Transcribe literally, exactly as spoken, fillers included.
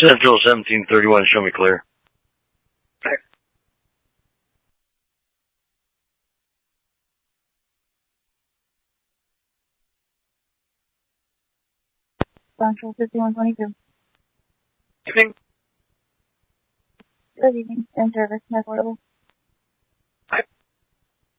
Central seventeen thirty-one, show me clear. Central fifty-one twenty-two. Evening. Good evening. In service, no portable.